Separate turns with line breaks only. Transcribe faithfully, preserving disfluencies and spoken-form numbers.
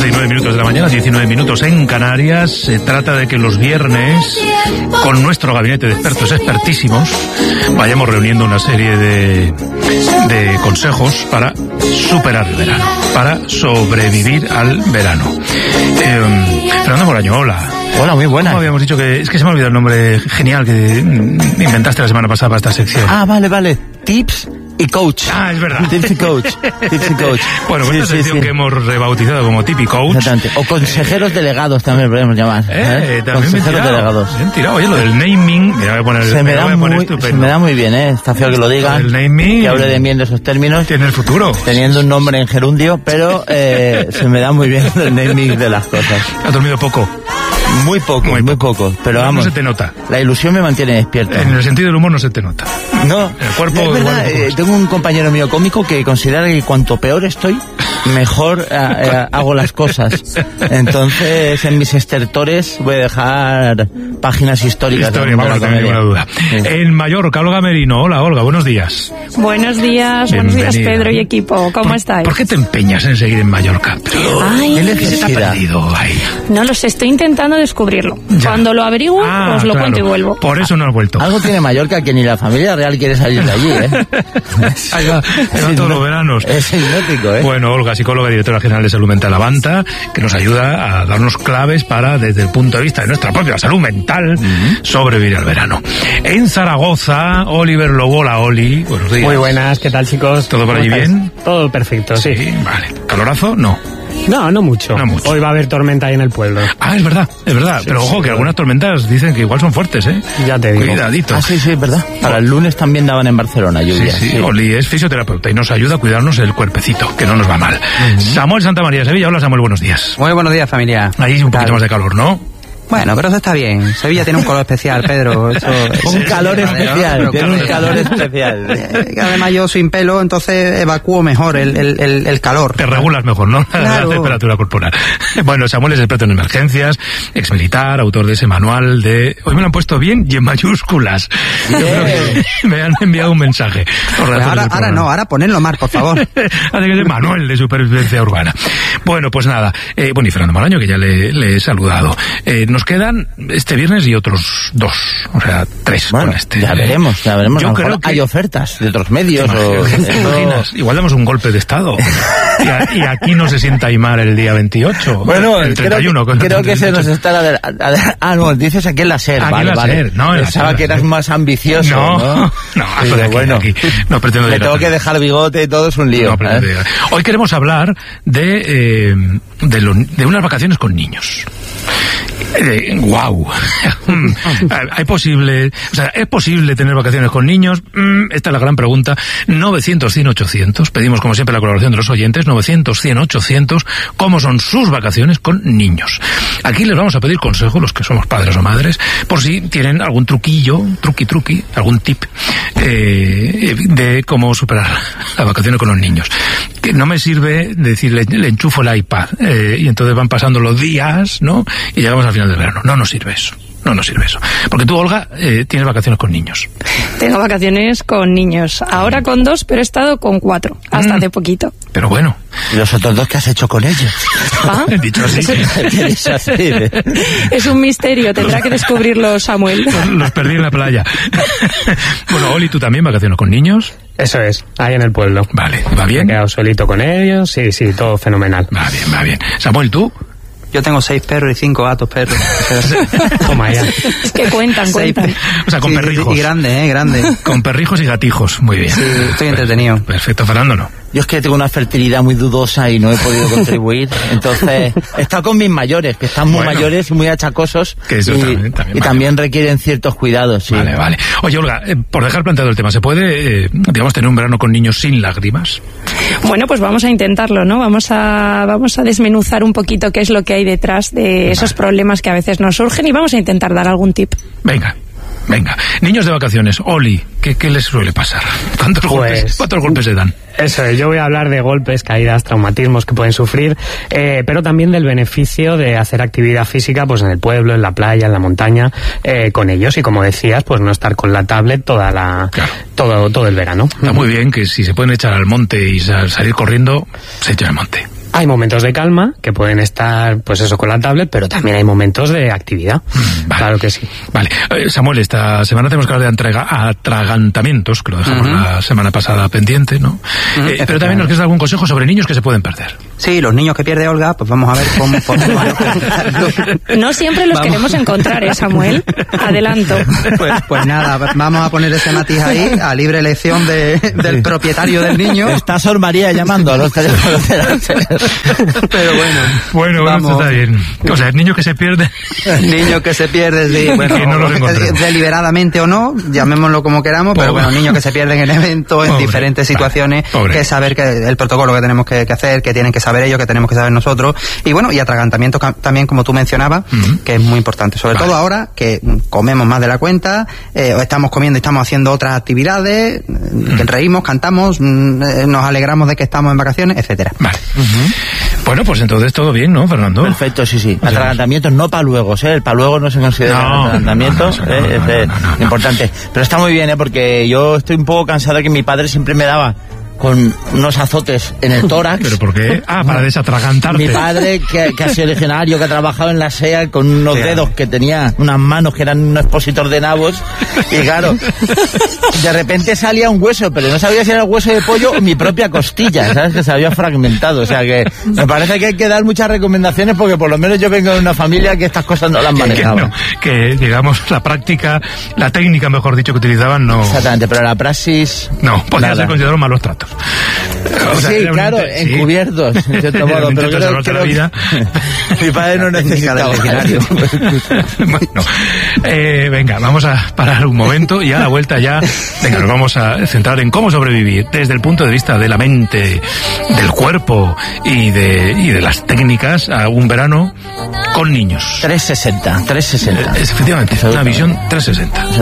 doce y nueve minutos de la mañana, diecinueve minutos en Canarias. Se trata de que los viernes, con nuestro gabinete de expertos expertísimos, vayamos reuniendo una serie de, de consejos para superar el verano, para sobrevivir al verano. Eh, Fernando Moraño, hola.
Hola, muy buena.
¿Cómo habíamos dicho que...? Es que se me ha olvidado el nombre genial que inventaste la semana pasada para esta sección.
Ah, vale, vale. Tips y coach.
Ah, es verdad.
Tips y coach. Tips y coach.
Bueno, pues sí, esta sección sí, sí. que hemos rebautizado como Tip y Coach.
Exactamente. O consejeros eh, delegados también podemos llamar.
Eh,
¿eh?
También
consejeros delegados.
Bien tirado. Oye, lo del naming... Me voy a poner,
se, me, me da muy, se me da muy bien, ¿eh? Está feo que lo digan.
El naming...
Que hable de mí en esos términos.
Tiene el futuro.
Teniendo un nombre en gerundio, pero eh, se me da muy bien el naming de las cosas.
¿Has dormido poco?
Muy poco, muy, muy poco, poco. Pero vamos.
No se te nota.
La ilusión me mantiene despierto.
En el sentido del humor no se te nota.
No.
El cuerpo...
Es verdad, eh, tengo un compañero mío cómico que considera que cuanto peor estoy, mejor eh, eh, hago las cosas. Entonces, en mis estertores voy a dejar páginas históricas.
Historia, vamos, no tengo ninguna duda. Sí. En Mallorca, Olga Merino. Hola, Olga, buenos días.
Buenos días,
Bienvenida.
buenos días, Pedro y equipo. ¿Cómo
¿Por,
estáis?
¿Por qué te empeñas en seguir en Mallorca?
Ay,
¿Qué se te ha perdido ahí?
No lo sé, estoy intentando descubrirlo. Ya. Cuando lo averiguo, ah, os lo
claro.
cuento y vuelvo.
Por eso no has vuelto.
Algo tiene Mallorca que ni la familia real quiere salir de allí, ¿eh?
Ahí va, ahí va todos los veranos.
Es hipnótico, ¿eh?
Bueno, Olga, psicóloga y directora general de Salud Mental Avanta, que nos ayuda a darnos claves para, desde el punto de vista de nuestra propia salud mental, uh-huh. sobrevivir al verano. En Zaragoza, Oliver Lobo. Hola, Oli. Buenos días.
Muy buenas, ¿qué tal, chicos?
¿Todo por allí bien?
Todo perfecto, sí.
Sí, vale. ¿Calorazo? No.
No, no mucho.
no mucho.
Hoy va a haber tormenta ahí en el pueblo.
Ah, es verdad, es verdad. Sí, pero ojo, sí, que algunas tormentas dicen que igual son fuertes, ¿eh?
Ya te digo.
Cuidadito.
Ah, sí, sí, es verdad. Para el lunes también daban en Barcelona lluvia.
Sí, sí.
sí.
Oli es fisioterapeuta y nos ayuda a cuidarnos el cuerpecito, que no nos va mal. Uh-huh. Samuel Santamaría de Sevilla. Hola, Samuel, buenos días.
Muy buenos días, familia.
Ahí un poquito más de calor, ¿no?
Bueno, pero eso está bien. Sevilla tiene un color especial, Pedro. Eso,
un
eso,
calor
eso,
especial.
¿no?
Tiene un calor especial.
Eh, además yo sin pelo, entonces evacúo mejor el, el, el, el calor.
Te regulas mejor, ¿no?
Claro.
La temperatura corporal. Bueno, Samuel es experto en emergencias, exmilitar, autor de ese manual de... Hoy me lo han puesto bien y en mayúsculas. Me han enviado un mensaje.
Pues ahora, ahora no, ahora ponedlo más, por favor.
Hace que es el manual de supervivencia urbana. Bueno, pues nada. Eh, bueno, y Fernando Moraño, que ya le, le he saludado. Eh, nos quedan este viernes y otros dos, o sea, tres
bueno,
con este.
Ya veremos, ya veremos.
Yo
a lo creo que hay ofertas de otros medios. O...
imaginas? Igual damos un golpe de estado. y, a, y aquí no se sienta Aymar el día veintiocho.
Bueno,
el treinta y uno.
Creo, que, creo que se nos está... Adel- adel- ah, no, dices aquí en la SER.
Aquí
vale,
en la
vale.
SER, no.
Pensaba
la
que eras
SER.
más ambicioso,
No,
no.
no,
sí,
de aquí,
bueno.
de aquí. No pretendo
Le
llegar
tengo
a
que dejar bigote y todo, es un lío.
No,
¿eh?
Hoy queremos hablar de, eh, de, lo, de unas vacaciones con niños. Eh, wow. Hay posible, o sea, ¿es posible tener vacaciones con niños? Mm, esta es la gran pregunta. novecientos, cien, ochocientos. Pedimos como siempre la colaboración de los oyentes. novecientos, cien, ochocientos. ¿Cómo son sus vacaciones con niños? Aquí les vamos a pedir consejo, los que somos padres o madres, por si tienen algún truquillo, truqui truqui, algún tip eh, de cómo superar las vacaciones con los niños. Que no me sirve decirle, le enchufo el iPad eh, y entonces van pasando los días, ¿no? Y llegamos al final del verano. No nos sirve eso. No nos sirve eso. Porque tú, Olga, eh, tienes vacaciones con niños.
Tengo vacaciones con niños. Ahora con dos, pero he estado con cuatro. Hasta mm. hace poquito.
Pero bueno.
¿Y los otros dos que has hecho con ellos?
¿Ah?
Dicho así.
Dicho así.
Es un misterio. Tendrá que descubrirlo Samuel.
Los, los perdí en la playa. Bueno, Oli, ¿tú también vacaciones con niños?
Eso es, ahí en el pueblo.
Vale, ¿va bien?
Me he quedado solito con ellos, sí, sí, todo fenomenal.
Va bien, va bien. Samuel, ¿tú?
Yo tengo seis perros y cinco gatos perros.
Toma ya.
Es que cuentan, cuentan.
Seis, o sea, con
sí,
perrijos.
Y grandes, ¿eh? Grandes.
Con perrijos y gatijos. Muy bien.
Sí, estoy entretenido.
Perfecto, Fernando, ¿no?
Yo es que tengo una fertilidad muy dudosa y no he podido contribuir. Entonces, he estado con mis mayores, que están muy bueno, mayores y muy achacosos.
Que eso
y
también, también,
y
vale.
también requieren ciertos cuidados. Sí.
Vale, vale. Oye, Olga, eh, por dejar planteado el tema, ¿se puede, eh, digamos, tener un verano con niños sin lágrimas?
Bueno, pues vamos a intentarlo, ¿no? Vamos a, vamos a desmenuzar un poquito qué es lo que hay detrás de esos vale. problemas que a veces nos surgen y vamos a intentar dar algún tip.
Venga. Venga, niños de vacaciones, Oli, ¿qué, qué les suele pasar? ¿Cuántos, pues, golpes, ¿Cuántos golpes se dan?
Eso es, yo voy a hablar de golpes, caídas, traumatismos que pueden sufrir, eh, pero también del beneficio de hacer actividad física pues en el pueblo, en la playa, en la montaña, eh, con ellos y como decías, pues no estar con la tablet toda la, claro. todo, todo el verano.
Está muy bien que si se pueden echar al monte y salir corriendo, se echen al monte.
Hay momentos de calma que pueden estar, pues eso, con la tablet, pero también hay momentos de actividad. Mm, vale. Claro que sí.
Vale. Eh, Samuel, esta semana tenemos que hablar de entrega, atragantamientos, que lo dejamos uh-huh. la semana pasada pendiente, ¿no? Uh-huh. Eh, pero también nos quieres dar algún consejo sobre niños que se pueden perder.
Sí, los niños que pierde Olga, pues vamos a ver cómo podemos...
No siempre los vamos. Queremos encontrar, ¿eh, Samuel? Adelanto.
Pues, pues nada, vamos a poner ese matiz ahí, a libre elección de, del propietario del niño.
Está Sor María llamando a los teléfonos de la...
Pero bueno,
bueno, bueno, esto está bien. O sea, el niño que se pierde...
El niño que se pierde, sí, bueno,
que no lo
deliberadamente o no, llamémoslo como queramos, pero bueno, niños que se pierden en eventos, en pobre, diferentes situaciones, vale, que saber que el protocolo que tenemos que, que hacer, que tienen que saber ellos, que tenemos que saber nosotros, y bueno, y atragantamientos también, como tú mencionabas, uh-huh. que es muy importante, sobre vale. todo ahora que comemos más de la cuenta, eh, o estamos comiendo y estamos haciendo otras actividades, uh-huh. que reímos, cantamos, nos alegramos de que estamos en vacaciones, etcétera.
Vale. Uh-huh. Bueno, pues entonces todo bien, ¿no, Fernando?
Perfecto, sí, sí. Atragantamientos no paluegos, ¿eh? El paluego no se considera no, atragantamiento, no, no, no, ¿eh? No, no, no, no, no, no. Importante. Pero está muy bien, ¿eh? Porque yo estoy un poco cansado de que mi padre siempre me daba con unos azotes en el tórax.
¿Pero por qué? Ah, para desatragantarte.
Mi padre, que, que ha sido legionario, que ha trabajado en la S E A con unos sí, dedos que tenía, unas manos que eran un expositor de nabos, y claro, de repente salía un hueso, pero no sabía si era el hueso de pollo o mi propia costilla, ¿sabes? Que se había fragmentado. O sea que me parece que hay que dar muchas recomendaciones, porque por lo menos yo vengo de una familia que estas cosas no las manejaba.
Que, no, que digamos, la práctica, la técnica, mejor dicho, que utilizaban no...
Exactamente, pero la praxis...
No, podía ser considerado malos tratos.
O sea, sí, claro, sí. Encubiertos, en cierto modo, pero creo, creo
la vida.
Mi padre no necesita del legionario.
Bueno, eh, venga, vamos a parar un momento y a la vuelta ya, venga, nos vamos a centrar en cómo sobrevivir desde el punto de vista de la mente, del cuerpo y de, y de las técnicas a un verano con niños.
trescientos sesenta, trescientos sesenta.
Es, efectivamente, una visión trescientos sesenta.